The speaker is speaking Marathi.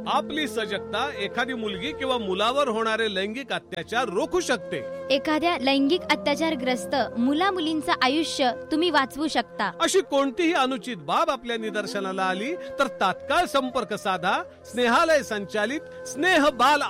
आपली सजगता एखादी मुलगी किंवा मुलावर होणारे लैंगिक अत्याचार रोखू शकते. एखाद्या लैंगिक अत्याचारग्रस्त मुला मुलींचं आयुष्य तुम्ही वाचवू शकता. अशी कोणतीही अनुचित बाब आपल्या निदर्शनाला आली तर तात्काळ संपर्क साधा. स्नेहालय संचालित स्नेह बाल